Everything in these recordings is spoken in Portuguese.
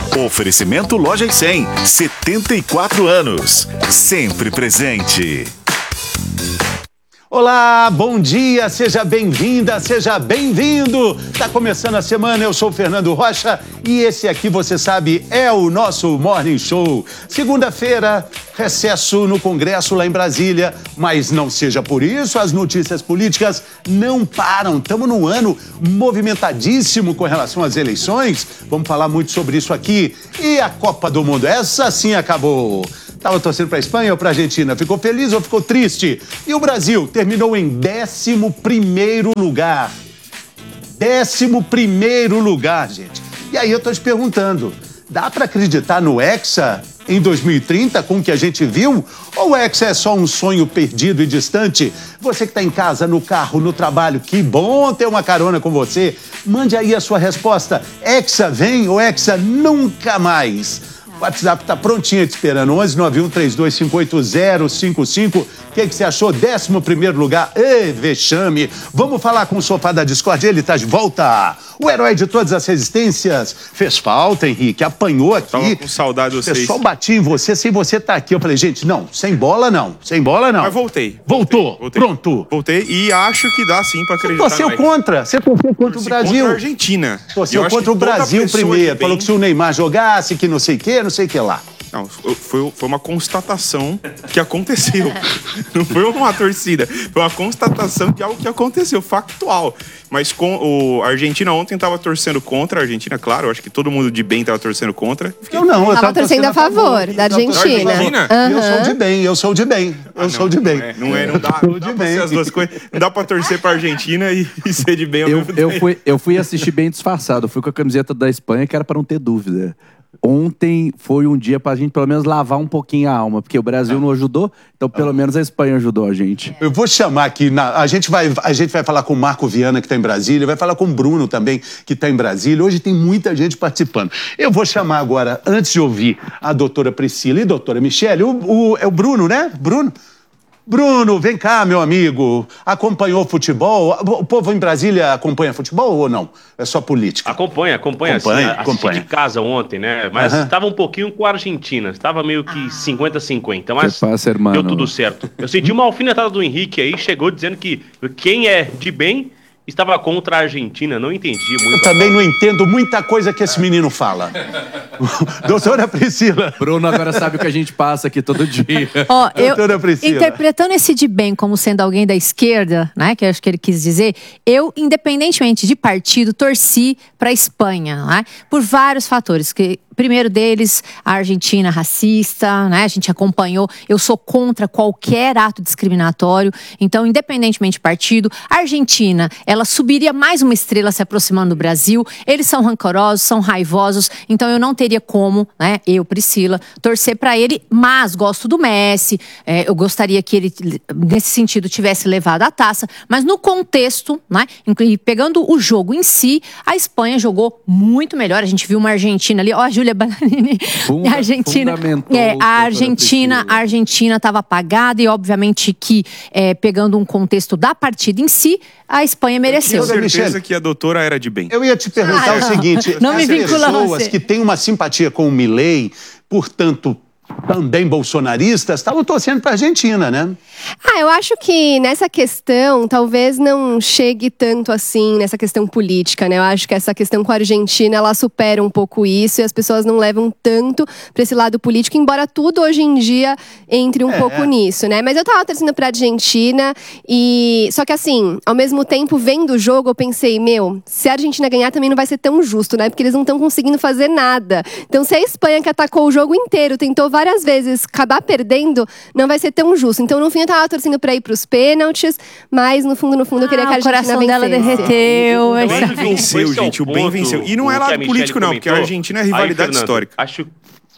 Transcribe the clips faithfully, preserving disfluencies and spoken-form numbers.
Oferecimento Loja cem, setenta e quatro anos. Sempre presente. Olá, bom dia, seja bem-vinda, seja bem-vindo. Tá começando a semana, eu sou o Fernando Rocha e esse aqui, você sabe, é o nosso Morning Show. Segunda-feira, recesso no Congresso lá em Brasília, mas não seja por isso, as notícias políticas não param. Estamos num ano movimentadíssimo com relação às eleições, vamos falar muito sobre isso aqui. E a Copa do Mundo, essa sim acabou. Estava torcendo para a Espanha ou para a Argentina? Ficou feliz ou ficou triste? E o Brasil terminou em décimo primeiro lugar. Décimo primeiro lugar, gente. E aí eu estou te perguntando, dá para acreditar no Hexa em dois mil e trinta com o que a gente viu? Ou o Hexa é só um sonho perdido e distante? Você que está em casa, no carro, no trabalho, que bom ter uma carona com você. Mande aí a sua resposta. Hexa vem ou Hexa nunca mais? O WhatsApp está prontinho te esperando, onze nove um três dois cinco oito zero cinco cinco. O que, que você achou? décimo primeiro lugar. Ê, vexame. Vamos falar com o Sofá da Discord, ele está de volta. O herói de todas as resistências. Fez falta, Henrique, apanhou aqui. Tava com saudade de vocês. O pessoal batia em você sem você estar tá aqui. Eu falei, gente, não, sem bola não, sem bola não. Mas voltei. Voltou, voltei, pronto. Voltei e acho que dá sim para acreditar. Você torceu contra, você torceu contra o Brasil. Contra a Argentina. Torceu contra o Brasil primeiro. Falou que se o Neymar jogasse, que não sei o que, não sei o que lá. Não, foi, foi uma constatação que aconteceu. Não foi uma torcida. Foi uma constatação de algo que aconteceu, factual. Mas com o a Argentina ontem estava torcendo contra. A Argentina, claro, acho que todo mundo de bem estava torcendo contra. Fiquei... Eu não, eu estava torcendo a favor da Argentina. Argentina? Uhum. Eu sou de bem, eu sou de bem. Eu ah, não, sou de bem. Não, é, não, é, não dá, não dá pra ser as duas coisas. Não dá pra torcer pra Argentina e, e ser de bem ao eu, mesmo eu tempo. fui, eu fui assistir bem disfarçado. Eu fui com a camiseta da Espanha, que era pra não ter dúvida. Ontem foi um dia pra gente pelo menos lavar um pouquinho a alma, porque o Brasil não ajudou, então pelo menos a Espanha ajudou a gente. Eu vou chamar aqui, na, a, gente vai, a gente vai falar com o Marco Viana, que está em Brasília, vai falar com o Bruno também, que está em Brasília. Hoje tem muita gente participando. Eu vou chamar agora, antes de ouvir a doutora Priscila e a doutora Michele, o, o, é o Bruno, né? Bruno? Bruno, vem cá, meu amigo. Acompanhou futebol? O povo em Brasília acompanha futebol ou não? É só política? Acompanha, acompanha. Acompanha, assim, acompanha. Assisti de casa ontem, né? Mas estava uhum. um pouquinho com a Argentina. Estava meio que cinquenta a cinquenta. Mas passa, deu tudo certo. Eu senti uma alfinetada do Henrique aí, chegou dizendo que quem é de bem estava contra a Argentina. Não entendi muito. Eu também não entendo muita coisa que esse menino fala. Doutora Priscila. Bruno agora sabe o que a gente passa aqui todo dia. Ó, eu, Doutora Priscila. Interpretando esse de bem como sendo alguém da esquerda, né, que eu acho que ele quis dizer, eu, independentemente de partido, torci para a Espanha, né, por vários fatores. Que primeiro deles, a Argentina racista, né? A gente acompanhou. Eu sou contra qualquer ato discriminatório. Então, independentemente de partido, a Argentina, ela subiria mais uma estrela se aproximando do Brasil. Eles são rancorosos, são raivosos. Então, eu não teria como, né? Eu, Priscila, torcer para ele. Mas gosto do Messi. É, eu gostaria que ele, nesse sentido, tivesse levado a taça. Mas no contexto, né? Pegando o jogo em si, a Espanha jogou muito melhor. A gente viu uma Argentina ali. Ó, a Júlia Bananini, Funda, a Argentina, é, a Argentina, a Argentina estava apagada e obviamente que é, pegando um contexto da partida em si, a Espanha mereceu. Eu tinha certeza que a doutora era de bem. Eu ia te perguntar ah, o seguinte: não me vincula pessoas você. que têm uma simpatia com o Milei, portanto também bolsonaristas, estavam torcendo para a Argentina, né? Ah, eu acho que nessa questão, talvez não chegue tanto assim, nessa questão política, né? Eu acho que essa questão com a Argentina, ela supera um pouco isso e as pessoas não levam tanto para esse lado político, embora tudo hoje em dia entre um é. pouco nisso, né? Mas eu tava torcendo pra Argentina e... Só que assim, ao mesmo tempo, vendo o jogo, eu pensei, meu, se a Argentina ganhar também não vai ser tão justo, né? Porque eles não estão conseguindo fazer nada. Então, se a Espanha, que atacou o jogo inteiro, tentou várias vezes acabar perdendo, não vai ser tão justo. Então, no fim, eu tava torcendo pra ir pros pênaltis, mas no fundo, no fundo, eu queria ah, que a Argentina vencesse. O coração dela derreteu. O bem venceu, gente. O bem venceu. E não é lado político, não, porque a Argentina é rivalidade aí, Fernando, histórica. Acho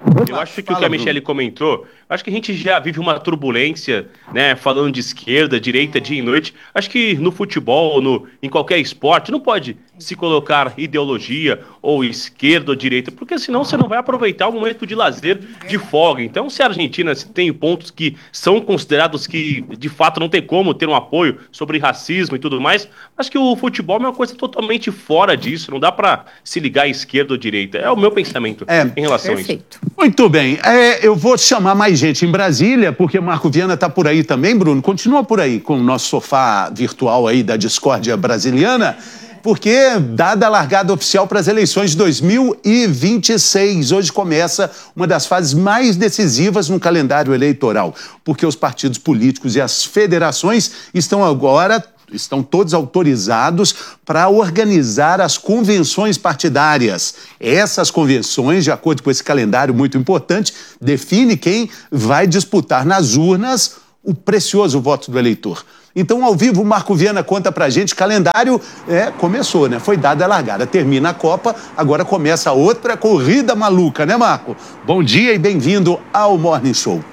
Eu acho que o que a Michele comentou, acho que a gente já vive uma turbulência, né, falando de esquerda, direita, dia e noite. Acho que no futebol, no, em qualquer esporte, não pode se colocar ideologia ou esquerda ou direita, porque senão você não vai aproveitar o momento de lazer, de folga. Então, se a Argentina tem pontos que são considerados que, de fato, não tem como ter um apoio sobre racismo e tudo mais, acho que o futebol é uma coisa totalmente fora disso, não dá para se ligar à esquerda ou direita. É o meu pensamento é, em relação perfeito. a isso. Muito bem, é, eu vou chamar mais gente em Brasília, porque Marco Viana está por aí também, Bruno. Continua por aí com o nosso sofá virtual aí da discórdia brasiliana, porque dada a largada oficial para as eleições de dois mil e vinte e seis, hoje começa uma das fases mais decisivas no calendário eleitoral, porque os partidos políticos e as federações estão agora... estão todos autorizados para organizar as convenções partidárias. Essas convenções, de acordo com esse calendário muito importante, define quem vai disputar nas urnas o precioso voto do eleitor. Então, ao vivo, o Marco Viana conta pra gente, calendário é, começou, né? Foi dada a largada, termina a Copa, agora começa outra corrida maluca, né, Marco? Bom dia e bem-vindo ao Morning Show.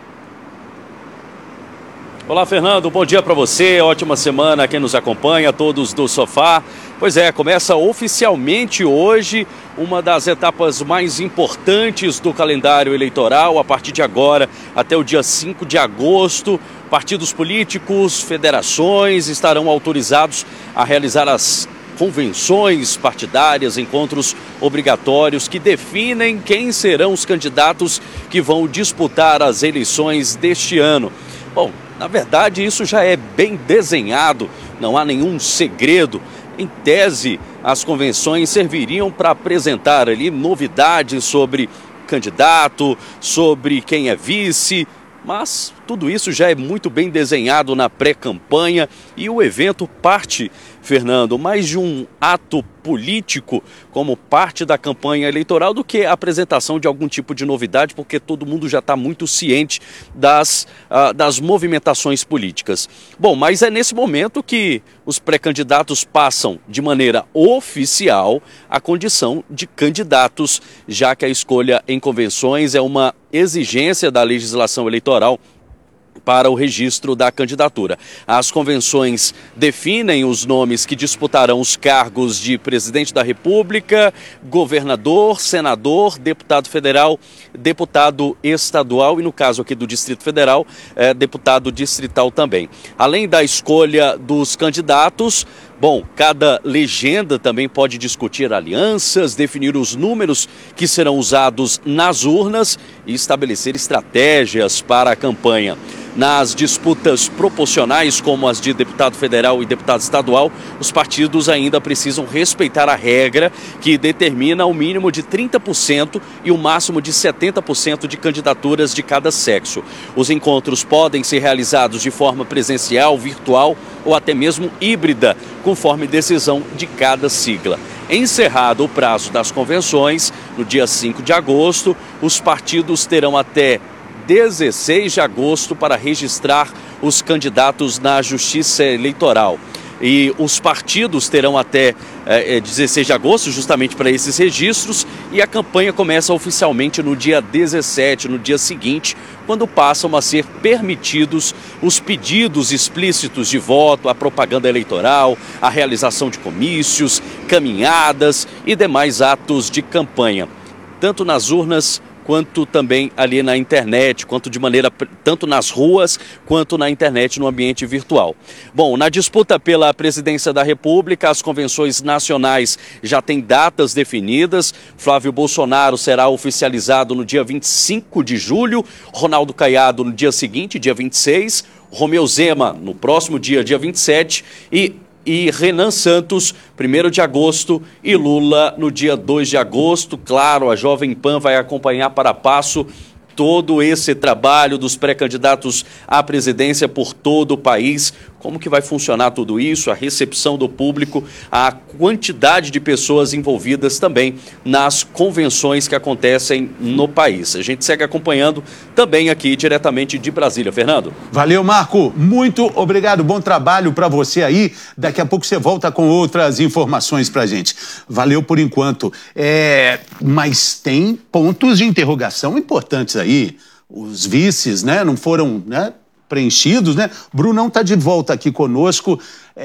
Olá, Fernando, bom dia para você, ótima semana a quem nos acompanha, todos do sofá. Pois é, começa oficialmente hoje uma das etapas mais importantes do calendário eleitoral, a partir de agora até o dia cinco de agosto. Partidos políticos, federações estarão autorizados a realizar as convenções partidárias, encontros obrigatórios que definem quem serão os candidatos que vão disputar as eleições deste ano. Bom, na verdade, isso já é bem desenhado, não há nenhum segredo. Em tese, as convenções serviriam para apresentar ali novidades sobre candidato, sobre quem é vice, mas tudo isso já é muito bem desenhado na pré-campanha e o evento parte, Fernando, mais de um ato político como parte da campanha eleitoral do que a apresentação de algum tipo de novidade, porque todo mundo já está muito ciente das, uh, das movimentações políticas. Bom, mas é nesse momento que os pré-candidatos passam de maneira oficial a condição de candidatos, já que a escolha em convenções é uma exigência da legislação eleitoral para o registro da candidatura. As convenções definem os nomes que disputarão os cargos de presidente da República, governador, senador, deputado federal, deputado estadual e, no caso aqui do Distrito Federal, é, deputado distrital também. Além da escolha dos candidatos, bom, cada legenda também pode discutir alianças, definir os números que serão usados nas urnas e estabelecer estratégias para a campanha. Nas disputas proporcionais, como as de deputado federal e deputado estadual, os partidos ainda precisam respeitar a regra que determina o mínimo de trinta por cento e o máximo de setenta por cento de candidaturas de cada sexo. Os encontros podem ser realizados de forma presencial, virtual ou até mesmo híbrida, conforme decisão de cada sigla. Encerrado o prazo das convenções, no dia cinco de agosto, os partidos terão até dezesseis de agosto para registrar os candidatos na Justiça Eleitoral. E os partidos terão até é, dezesseis de agosto justamente para esses registros e a campanha começa oficialmente no dia dezessete, no dia seguinte, quando passam a ser permitidos os pedidos explícitos de voto, a propaganda eleitoral, a realização de comícios, caminhadas e demais atos de campanha, tanto nas urnas quanto também ali na internet, quanto de maneira, tanto nas ruas, quanto na internet, no ambiente virtual. Bom, na disputa pela presidência da República, as convenções nacionais já têm datas definidas. Flávio Bolsonaro será oficializado no dia vinte e cinco de julho, Ronaldo Caiado no dia seguinte, dia vinte e seis, Romeu Zema no próximo dia, dia vinte e sete, e e Renan Santos, primeiro de agosto, e Lula no dia dois de agosto. Claro, a Jovem Pan vai acompanhar para passo todo esse trabalho dos pré-candidatos à presidência por todo o país, Como que vai funcionar tudo isso, a recepção do público, a quantidade de pessoas envolvidas também nas convenções que acontecem no país. A gente segue acompanhando também aqui diretamente de Brasília. Fernando. Valeu, Marco. Muito obrigado. Bom trabalho para você aí. Daqui a pouco você volta com outras informações pra gente. Valeu por enquanto. É, mas tem pontos de interrogação importantes aí. Os vices, né, não foram, né, preenchidos, né? Brunão tá de volta aqui conosco.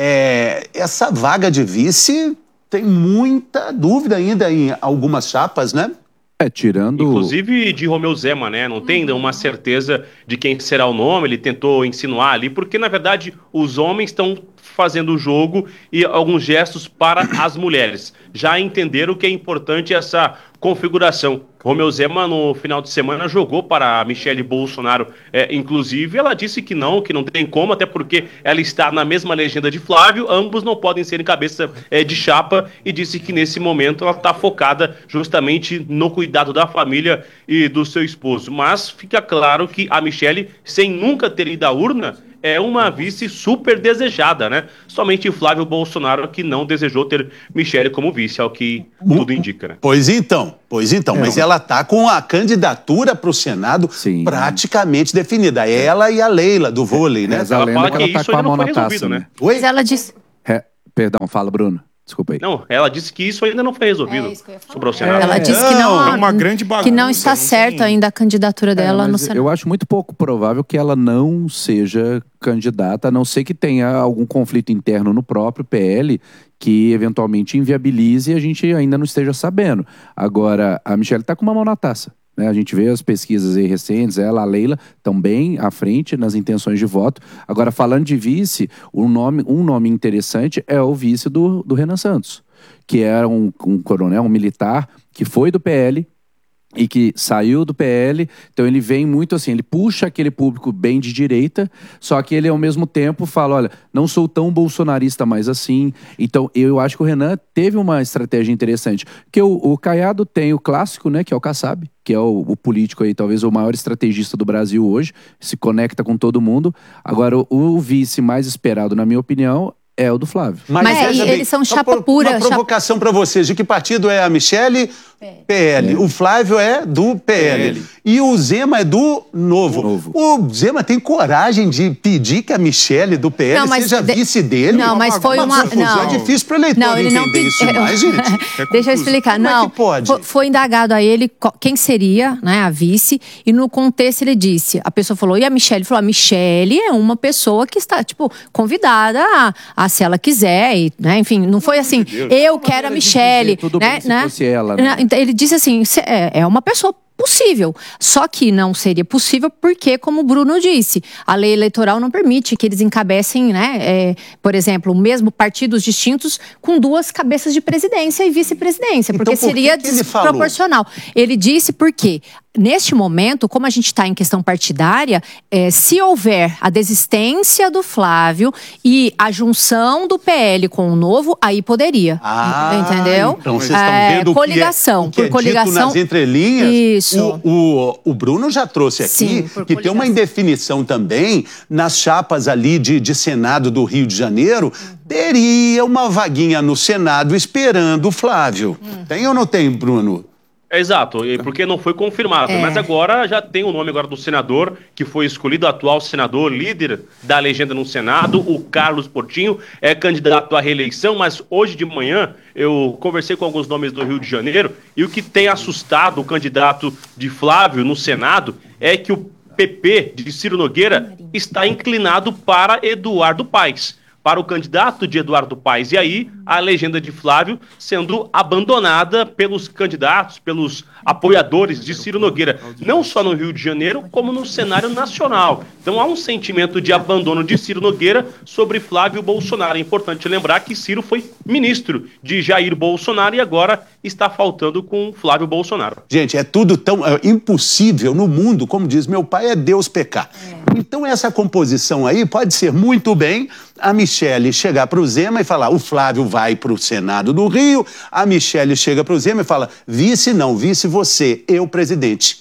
É, essa vaga de vice tem muita dúvida ainda em algumas chapas, né? É, tirando... Inclusive de Romeu Zema, né? Não tem ainda uma certeza de quem será o nome, ele tentou insinuar ali, porque na verdade os homens estão fazendo o jogo e alguns gestos para as mulheres. Já entenderam que é importante essa configuração. Romeu Zema, no final de semana, jogou para a Michele Bolsonaro. É, inclusive, ela disse que não, que não tem como, até porque ela está na mesma legenda de Flávio, ambos não podem ser em cabeça é, de chapa, e disse que nesse momento ela está focada justamente no cuidado da família e do seu esposo. Mas fica claro que a Michele, sem nunca ter ido à urna, é uma vice super desejada, né? Somente Flávio Bolsonaro que não desejou ter Michele como vice, é o que tudo indica, né? Pois então, pois então, é, mas ela tá com a candidatura para o Senado sim, praticamente definida. Ela e a Leila do vôlei, né? Mas ela fala que, que ela tá com a mão na taça, né? Oi? Mas ela disse... É, perdão, fala, Bruno. Desculpa aí. Não, ela disse que isso ainda não foi resolvido É isso que eu ia falar. sobre o Senado. Ela disse que não, É uma grande bagunça, que não está não certo tem- ainda a candidatura dela É, no mas Senado. eu acho muito pouco provável que ela não seja candidata, a não ser que tenha algum conflito interno no próprio P L que eventualmente inviabilize e a gente ainda não esteja sabendo. Agora, a Michele está com uma mão na taça, né? A gente vê as pesquisas aí recentes, ela, a Leila, estão bem à frente nas intenções de voto. Agora, falando de vice, um nome, um nome interessante é o vice do, do Renan Santos, que era um, um coronel, um militar, que foi do P L e que saiu do P L, então ele vem muito assim, ele puxa aquele público bem de direita, só que ele ao mesmo tempo fala, olha, não sou tão bolsonarista mais assim, então eu acho que o Renan teve uma estratégia interessante, porque o, o Caiado tem o clássico, né, que é o Kassab, que é o, o político aí, talvez o maior estrategista do Brasil hoje, se conecta com todo mundo. Agora, o, o vice mais esperado, na minha opinião, é o do Flávio. Mas veja aí eles são chapa uma, pura, Uma chapa- provocação para vocês. De que partido é a Michele? P L. O Flávio é do P L. P L. E o Zema é do Novo. Novo. O Zema tem coragem de pedir que a Michele do P L Não, mas seja de- vice dele? Não, mas foi uma... confusão. Não. É difícil para o eleitor Não, ele não entender pedi- isso mais, gente. Deixa eu explicar. Como é Não, que pode? fo- foi indagado a ele co- quem seria, né, a vice, e no contexto ele disse, a pessoa falou, e a Michele? Falou, a Michele é uma pessoa que está, tipo, convidada a, a se ela quiser, e, né, enfim, não foi assim, eu quero a maneira de Michele, dizer, tudo né, bem se né? fosse ela, né? Então, ele disse assim, "Cê- é, é uma pessoa possível, só que não seria possível porque, como o Bruno disse, a lei eleitoral não permite que eles encabecem, né, é, por exemplo, o mesmo partidos distintos com duas cabeças de presidência e vice-presidência, Então, porque por que seria que ele falou? desproporcional. Ele disse porque, neste momento, como a gente está em questão partidária, é, se houver a desistência do Flávio e a junção do P L com o Novo, aí poderia. Ah, entendeu? Então vocês estão É, vendo coligação, o que é, o que por é dito coligação. nas entrelinhas. Isso. O, o, o Bruno já trouxe aqui Sim, por que tem uma coligação. indefinição também nas chapas ali de, de Senado do Rio de Janeiro. Teria uma vaguinha no Senado esperando o Flávio. Hum. Tem ou não tem, Bruno? Exato, e porque não foi confirmado, É. mas agora já tem o nome agora do senador, que foi escolhido, atual senador, líder da legenda no Senado, o Carlos Portinho, é candidato à reeleição, mas hoje de manhã eu conversei com alguns nomes do Rio de Janeiro, e o que tem assustado o candidato de Flávio no Senado é que o P P de Ciro Nogueira está inclinado para Eduardo Paes, para o candidato de Eduardo Paes. E aí, a legenda de Flávio sendo abandonada pelos candidatos, pelos apoiadores de Ciro Nogueira, não só no Rio de Janeiro, como no cenário nacional. Então há um sentimento de abandono de Ciro Nogueira sobre Flávio Bolsonaro. É importante lembrar que Ciro foi ministro de Jair Bolsonaro e agora está faltando com Flávio Bolsonaro. Gente, é tudo tão é, impossível no mundo, como diz meu pai, é Deus pecar. Então essa composição aí pode ser muito bem a Michele chegar para o Zema e falar, o Flávio vai para o Senado do Rio, a Michele chega para o Zema e fala, vice não, vice você, eu presidente.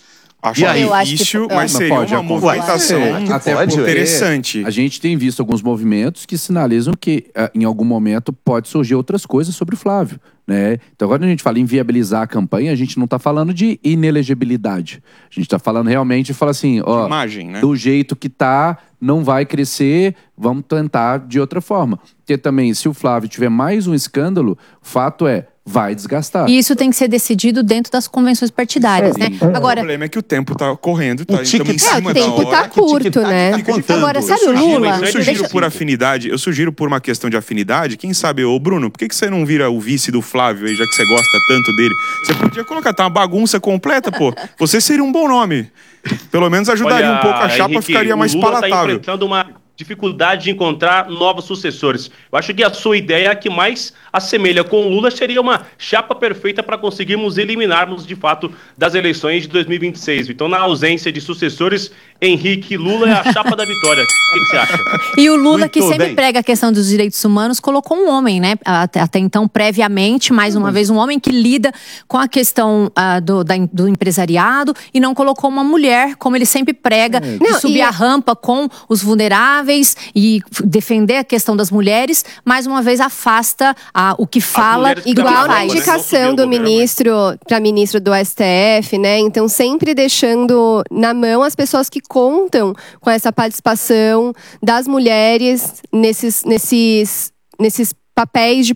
Acho E aí? Eu acho que- difícil, Ah. mas Mas seria pode uma acontecer. movimentação Ué, que Até pode, porque interessante. A gente tem visto alguns movimentos que sinalizam que ah, em algum momento pode surgir outras coisas sobre o Flávio, né? Então, quando a gente fala em viabilizar a campanha, a gente não está falando de inelegibilidade. A gente está falando realmente de falar assim, ó, Imagem, né? do jeito que tá, não vai crescer, vamos tentar de outra forma. Porque também, se o Flávio tiver mais um escândalo, o fato é, vai desgastar. E isso tem que ser decidido dentro das convenções partidárias, né? O Agora, problema é que o tempo tá correndo, tá? O Estamos em tic-tac É, cima o da tempo hora. tá curto, né? Tá contando. Agora, sabe Eu o sugiro- Lula? Eu sugiro Deixa- por afinidade, eu sugiro por uma questão de afinidade, quem sabe, ô Bruno, por que, que você não vira o vice do Flávio aí, já que você gosta tanto dele? Você podia colocar, tá uma bagunça completa, pô. Você seria um bom nome. Pelo menos ajudaria Olha, um pouco a chapa, Henrique, ficaria mais o Lula palatável. Tá enfrentando uma dificuldade de encontrar novos sucessores. Eu acho que a sua ideia que mais assemelha com o Lula seria uma chapa perfeita para conseguirmos eliminarmos de fato das eleições de dois mil e vinte e seis. Então, na ausência de sucessores, Henrique e Lula é a chapa da vitória. O que, que você acha? e o Lula, Muito que sempre bem. prega a questão dos direitos humanos, colocou um homem, né? Até, até então, previamente, mais uma vez, um homem que lida com a questão ah, do, da- do empresariado e não colocou uma mulher, como ele sempre prega, de Não, subir e- a rampa com os vulneráveis e f- defender a questão das mulheres, mais uma vez afasta ah, o que fala mulheres e do que Igual Não, na mas faz. não indicação subiu o do governo, ministro para ministro do S T F, né? Então, sempre deixando na mão as pessoas que contam com essa participação das mulheres nesses, nesses, nesses papéis de